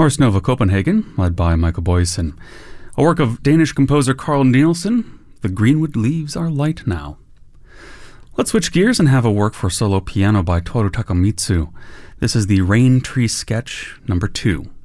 Ars Nova Copenhagen, led by Michael Boysen. A work of Danish composer Carl Nielsen, The Greenwood Leaves Are Light Now. Let's switch gears and have a work for solo piano by Toru Takemitsu. This is the Rain Tree Sketch number 2.